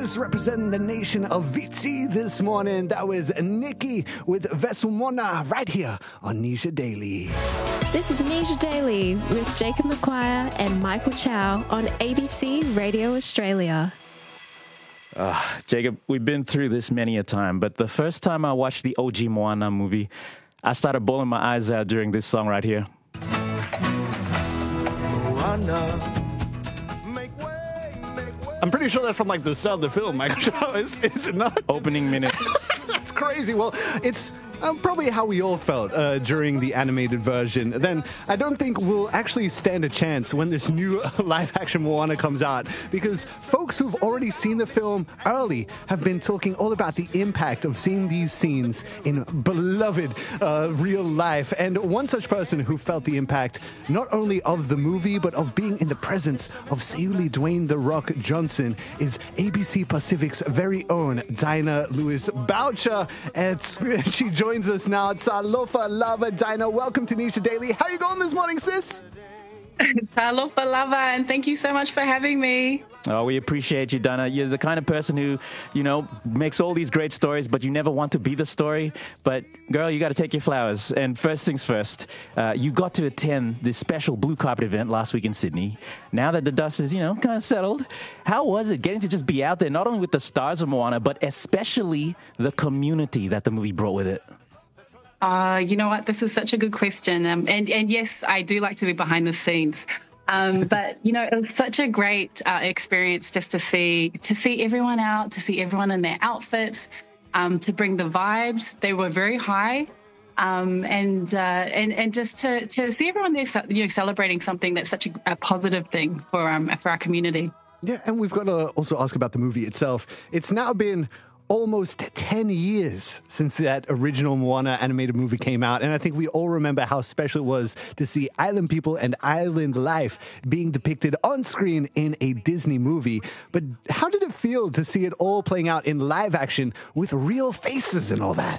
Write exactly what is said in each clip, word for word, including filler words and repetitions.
Sis representing the nation of Vitsi this morning. That was Nikki with Vesumona right here on Nisha Daily. This is Nisha Daily with Jacob McQuire and Michael Chow on A B C Radio Australia. Uh, Jacob, we've been through this many a time, but the first time I watched the O G Moana movie, I started bawling my eyes out during this song right here. Moana. I'm pretty sure that's from like the start of the film, Michael. Is, is it not? Opening minutes. That's crazy. Well, it's um, probably how we all felt uh, during the animated version. Then I don't think we'll actually stand a chance when this new live-action Moana comes out, because folks who've already seen the film early have been talking all about the impact of seeing these scenes in beloved uh, real life. And one such person who felt the impact not only of the movie, but of being in the presence of Seuli Dwayne "The Rock" Johnson is A B C Pacific's very own Dinah Lewis Boucher. And she joins us now. Talofa Lava. Dinah, welcome to Nisha Daily. How you going this morning, sis? Talofa Lava, and thank you so much for having me. Oh, we appreciate you, Dinah. You're the kind of person who, you know, makes all these great stories, but you never want to be the story. But, girl, you got to take your flowers. And first things first, uh, you got to attend this special blue carpet event last week in Sydney. Now that the dust is, you know, kind of settled, how was it getting to just be out there, not only with the stars of Moana, but especially the community that the movie brought with it? Uh, you know what? This is such a good question. Um, and, and yes, I do like to be behind the scenes. Um, but, you know, it was such a great uh, experience just to see to see everyone out, to see everyone in their outfits, um, to bring the vibes. They were very high. Um, and, uh, and and just to, to see everyone there, you know, celebrating something that's such a, a positive thing for um for our community. Yeah, and we've got to also ask about the movie itself. It's now been almost ten years since that original Moana animated movie came out, and I think we all remember how special it was to see island people and island life being depicted on screen in a Disney movie. But how did it feel to see it all playing out in live action with real faces and all that?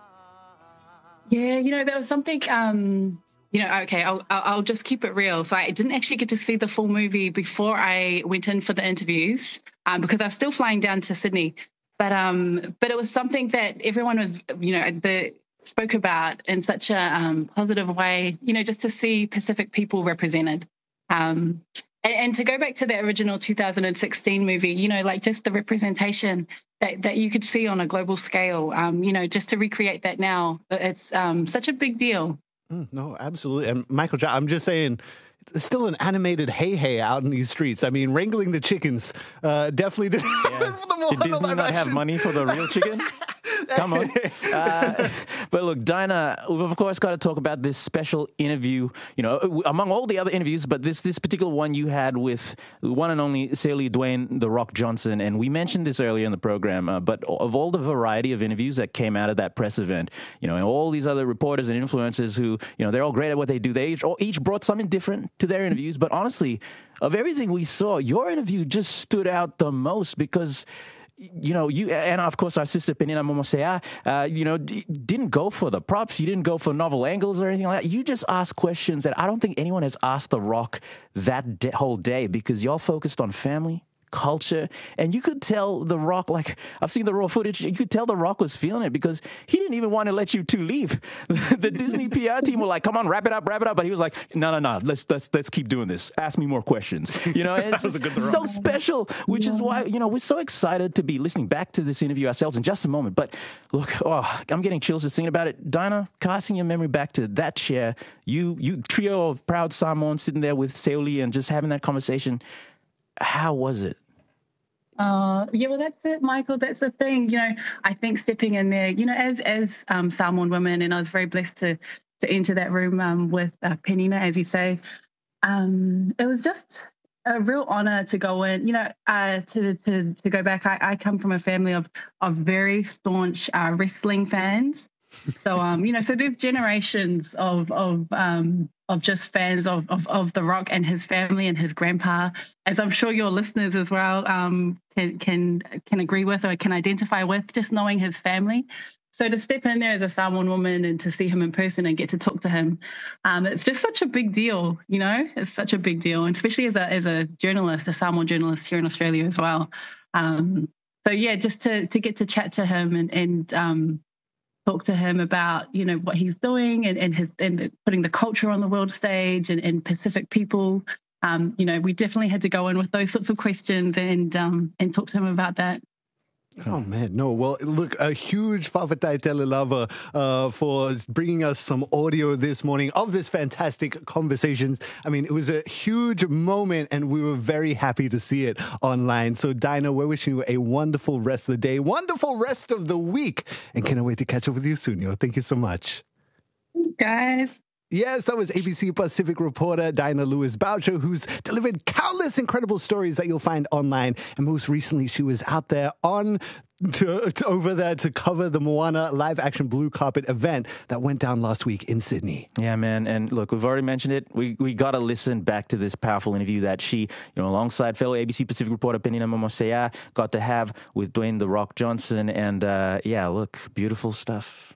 Yeah, you know, there was something... Um You know, okay, I'll I'll just keep it real. So I didn't actually get to see the full movie before I went in for the interviews um, because I was still flying down to Sydney. But um, but it was something that everyone was, you know, the, spoke about in such a um, positive way. You know, just to see Pacific people represented, um, and, and to go back to the original two thousand sixteen movie. You know, like just the representation that that you could see on a global scale. Um, you know, just to recreate that now, it's um, such a big deal. Mm, no, absolutely. And Michael, I'm just saying, it's still an animated hey hey out in these streets. I mean, wrangling the chickens uh, definitely didn't yeah. happen for the Moana Did Disney live not action. have money for the real chicken? Come on. Uh, but look, Dinah, we've of course got to talk about this special interview, you know, among all the other interviews, but this this particular one you had with one and only Seuli Dwayne "The Rock" Johnson. And we mentioned this earlier in the program, uh, but of all the variety of interviews that came out of that press event, you know, and all these other reporters and influencers who, you know, they're all great at what they do. They each, each brought something different to their interviews. But honestly, of everything we saw, your interview just stood out the most because, you know, you and of course our sister Penina Momosea, uh, you know, d- didn't go for the props. You didn't go for novel angles or anything like that. You just asked questions that I don't think anyone has asked The Rock that de- whole day, because y'all focused on family, culture, and you could tell The Rock, like I've seen the raw footage, you could tell The Rock was feeling it because he didn't even want to let you two leave. The Disney P R team were like, come on, wrap it up, wrap it up. But he was like, no, no, no, let's let's let's keep doing this. Ask me more questions. You know, and it's just so special, which is why, you know, we're so excited to be listening back to this interview ourselves in just a moment. But look, oh, I'm getting chills just thinking about it. Dinah, casting your memory back to that chair, you you trio of proud Samoans sitting there with Seuli and just having that conversation. How was it? Uh, yeah, well, that's it, Michael. That's the thing. You know, I think stepping in there, you know, as as um, Samoan women, and I was very blessed to to enter that room um, with uh, Penina, as you say. Um, it was just a real honour to go in. You know, uh, to to to go back. I, I come from a family of of very staunch uh, wrestling fans. So um, you know, so there's generations of of um of just fans of, of of The Rock and his family and his grandpa, as I'm sure your listeners as well um can can can agree with or can identify with, just knowing his family. So to step in there as a Samoan woman and to see him in person and get to talk to him, um, it's just such a big deal, you know. It's such a big deal, and especially as a as a journalist, a Samoan journalist here in Australia as well. Um, so yeah, just to to get to chat to him and and um, talk to him about, you know, what he's doing and, and his and putting the culture on the world stage and, and Pacific people. Um, you know, we definitely had to go in with those sorts of questions and um, and talk to him about that. Oh, man, no. Well, look, a huge whawhatai tele lava uh, for bringing us some audio this morning of this fantastic conversations. I mean, it was a huge moment, and we were very happy to see it online. So, Dinah, we're wishing you a wonderful rest of the day, wonderful rest of the week, and can't wait to catch up with you soon, yo. Thank you so much. Guys. Yes, that was A B C Pacific reporter Dinah Lewis-Boucher, who's delivered countless incredible stories that you'll find online. And most recently, she was out there on to, to over there to cover the Moana live-action blue carpet event that went down last week in Sydney. Yeah, man. And look, we've already mentioned it. We we got to listen back to this powerful interview that she, you know, alongside fellow A B C Pacific reporter Penina Momosea, got to have with Dwayne "The Rock" Johnson. And uh, yeah, look, beautiful stuff.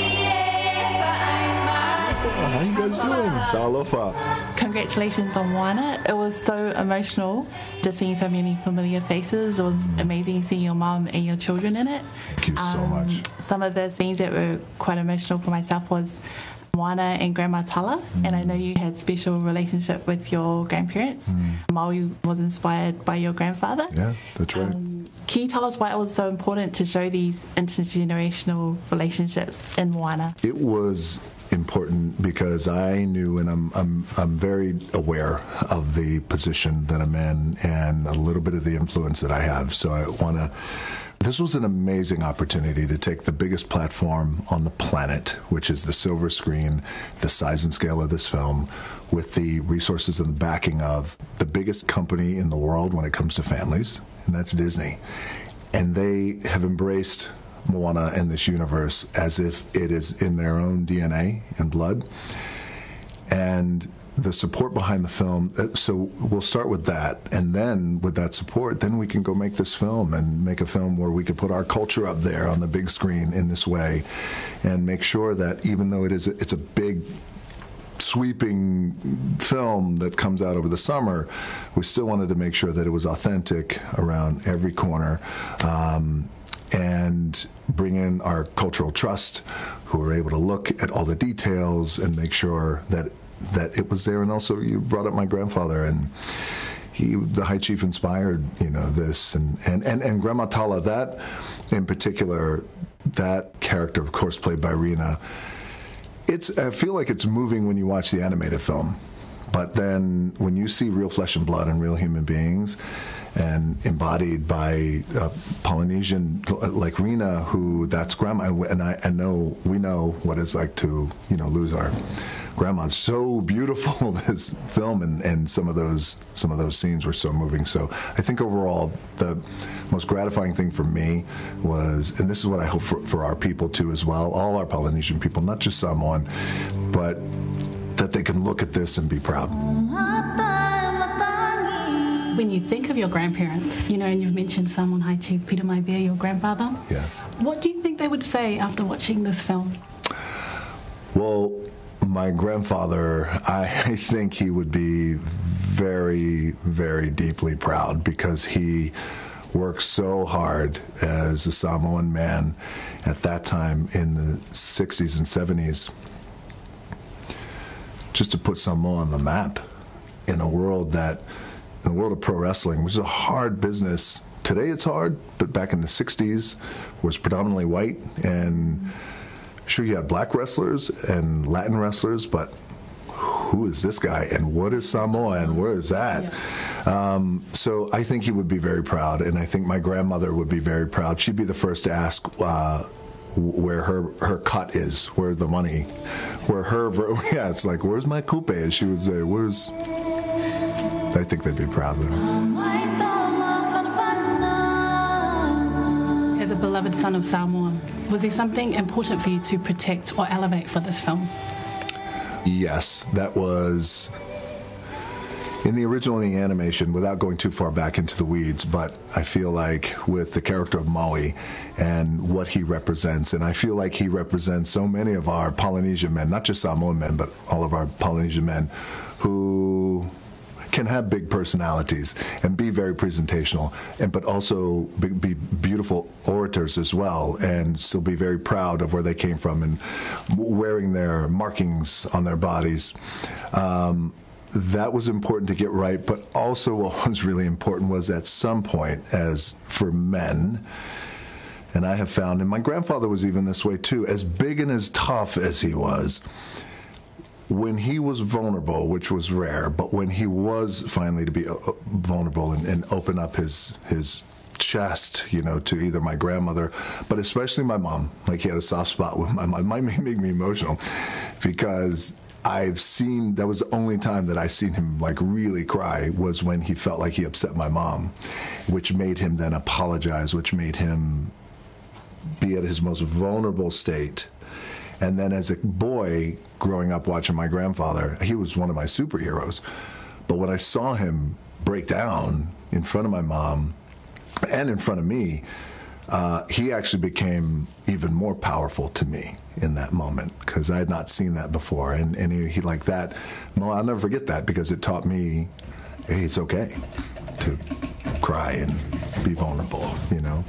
How you guys doing? Talofa. Congratulations on Moana. It was so emotional just seeing so many familiar faces. It was amazing seeing your mum and your children in it. Thank you so um, much. Some of the scenes that were quite emotional for myself was Moana and Grandma Tala, mm. and I know you had special relationship with your grandparents. Mm. Maui was inspired by your grandfather. Yeah, that's right. Um, can you tell us why it was so important to show these intergenerational relationships in Moana? It was important because I knew, and I'm I'm I'm very aware of the position that I'm in and a little bit of the influence that I have. So I want to. This was an amazing opportunity to take the biggest platform on the planet, which is the silver screen, the size and scale of this film, with the resources and the backing of the biggest company in the world when it comes to families, and that's Disney. And they have embraced Moana and this universe as if it is in their own D N A and blood. And the support behind the film, so we'll start with that, and then with that support, then we can go make this film and make a film where we can put our culture up there on the big screen in this way and make sure that even though it is, it's a big sweeping film that comes out over the summer, we still wanted to make sure that it was authentic around every corner. Um, and bring in our cultural trust, who are able to look at all the details and make sure that that it was there. And also, you brought up my grandfather, and he, the High Chief, inspired, you know, this, and and and, and Grandma Tala, that in particular, that character, of course, played by Rena. It's I feel like it's moving when you watch the animated film, but then when you see real flesh and blood and real human beings, and embodied by a Polynesian like Rena, who that's grandma, and I, I know we know what it's like to, you know, lose our grandma. So beautiful, this film, and, and some of those some of those scenes were so moving. So I think overall the most gratifying thing for me was, and this is what I hope for, for our people too as well, all our Polynesian people, not just Samoan, but that they can look at this and be proud. When you think of your grandparents, you know, and you've mentioned Samoan High Chief Peter Maivia, your grandfather, yeah. What do you think they would say after watching this film? Well, my grandfather, I, I think he would be very, very deeply proud, because he worked so hard as a Samoan man at that time in the sixties and seventies just to put Samoa on the map in a world that, in the world of pro wrestling, which is a hard business. Today it's hard, but back in the sixties was predominantly white, and sure, you had black wrestlers and Latin wrestlers, but who is this guy, and what is Samoa, and where is that? Yeah. Um, so I think he would be very proud, and I think my grandmother would be very proud. She'd be the first to ask uh, where her her cut is, where the money, where her, yeah, it's like, where's my coupe? And she would say, where's, I think they'd be proud of them. As a beloved son of Samoa, was there something important for you to protect or elevate for this film? Yes, that was in the original in the animation, without going too far back into the weeds, but I feel like with the character of Maui and what he represents, and I feel like he represents so many of our Polynesian men, not just Samoan men, but all of our Polynesian men who can have big personalities and be very presentational, and but also be, be beautiful orators as well, and still be very proud of where they came from and wearing their markings on their bodies. Um, that was important to get right, but also what was really important was at some point, as for men, and I have found, and my grandfather was even this way too, as big and as tough as he was, when he was vulnerable, which was rare, but when he was finally to be uh, vulnerable and, and open up his his chest, you know, to either my grandmother, but especially my mom, like he had a soft spot with my mom. It might make me emotional because I've seen, that was the only time that I seen him like really cry was when he felt like he upset my mom, which made him then apologize, which made him be at his most vulnerable state. And then as a boy growing up watching my grandfather, he was one of my superheroes. But when I saw him break down in front of my mom and in front of me, uh, he actually became even more powerful to me in that moment because I had not seen that before. And, and he, he like that, well, I'll never forget that because it taught me, hey, it's okay to cry and be vulnerable, you know.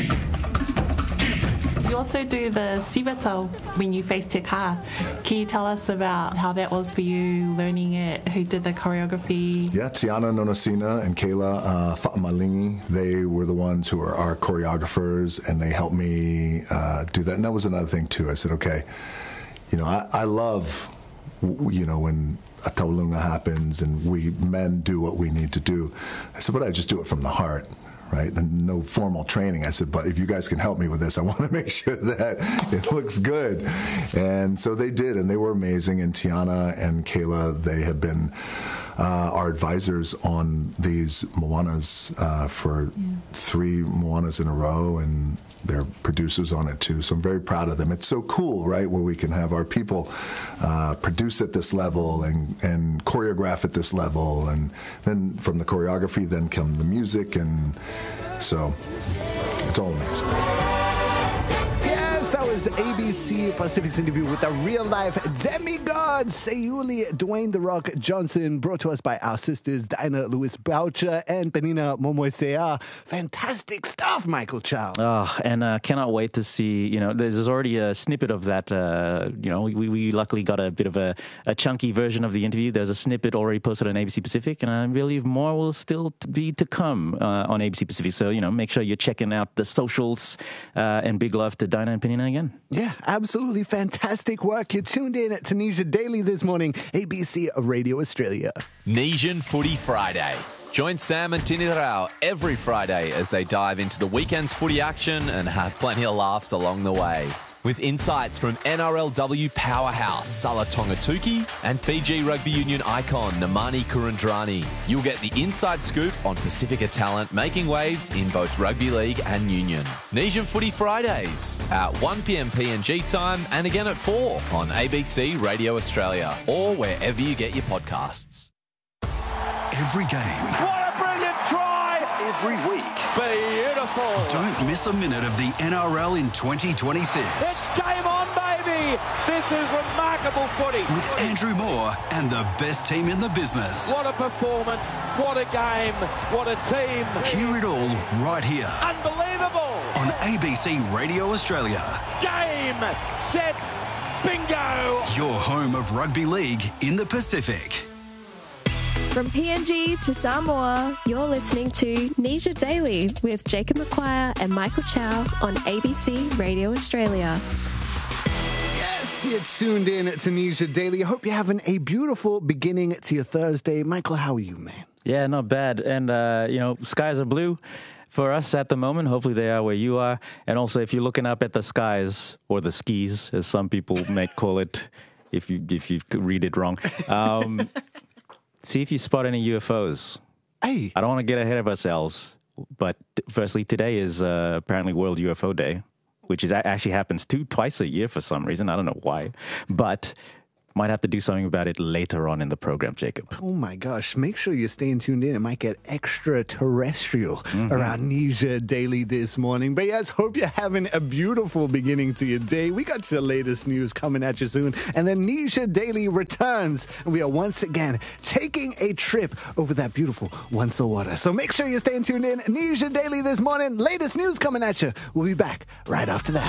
You also do the sibata when you face te kā. Can you tell us about how that was for you, learning it, who did the choreography? Yeah, Tiana Nonosina and Kayla uh, Fa'amalingi, they were the ones who are our choreographers, and they helped me uh, do that. And that was another thing, too. I said, okay, you know, I, I love, you know, when a taulunga happens and we men do what we need to do. I said, but I just do it from the heart. Right, and no formal training. I said, but if you guys can help me with this, I want to make sure that it looks good. And so they did, and they were amazing. And Tiana and Kayla, they have been uh, our advisors on these Moanas uh, for yeah. three Moanas in a row, and they're producers on it too. So I'm very proud of them. It's so cool, right, where we can have our people uh, produce at this level and, and choreograph at this level, and then from the choreography, then come the music, and so it's all amazing. Yes, that was A B C Pacific's interview with the real-life demigod, Sayuli Dwayne The Rock Johnson, brought to us by our sisters Dinah Lewis Boucher and Penina Momoisea. Fantastic stuff, Michael Chow. Oh, and uh, cannot wait to see, you know, there's already a snippet of that, uh, you know, we, we luckily got a bit of a, a chunky version of the interview. There's a snippet already posted on A B C Pacific, and I believe more will still be to come uh, on A B C Pacific. So, you know, make sure you're checking out the socials, uh, and big love to Dinah and Penina again. Yeah, absolutely fantastic work. You're tuned in at Tunisia Daily this morning, A B C Radio Australia. Nesian Footy Friday. Join Sam and Tini Rao every Friday as they dive into the weekend's footy action and have plenty of laughs along the way. With insights from N R L W powerhouse Sala Tongatuki and Fiji rugby union icon Namani Kurandrani. You'll get the inside scoop on Pacifica talent making waves in both rugby league and union. Nesian Footy Fridays at one p.m. P N G time and again at four on A B C Radio Australia or wherever you get your podcasts. Every game. What a brilliant try! Every week. Beautiful. Don't miss a minute of the N R L in twenty twenty-six. It's game on, baby! This is remarkable footy. With Andrew Moore and the best team in the business. What a performance. What a game. What a team. Hear it all right here. Unbelievable. On A B C Radio Australia. Game, set, bingo. Your home of rugby league in the Pacific. From P N G to Samoa, you're listening to Nesian Daily with Jacob McQuire and Michael Chow on A B C Radio Australia. Yes, you're tuned in to Nesian Daily. I hope you're having a beautiful beginning to your Thursday. Michael, how are you, man? Yeah, not bad. And, uh, you know, skies are blue for us at the moment. Hopefully they are where you are. And also, if you're looking up at the skies, or the skis, as some people might call it, if you if you read it wrong, um, see if you spot any U F Os. Hey. I don't want to get ahead of ourselves, but firstly, today is uh, apparently World U F O Day, which is actually happens two twice a year for some reason. I don't know why, but might have to do something about it later on in the program, Jacob. Oh my gosh, make sure you're staying tuned in. It might get extraterrestrial Mm-hmm. around Nisha Daily this morning. But yes, hope you're having a beautiful beginning to your day. We got your latest news coming at you soon. And then Nisha Daily returns. And we are once again taking a trip over that beautiful Wanso water. So make sure you're staying tuned in. Nisha Daily this morning. Latest news coming at you. We'll be back right after that.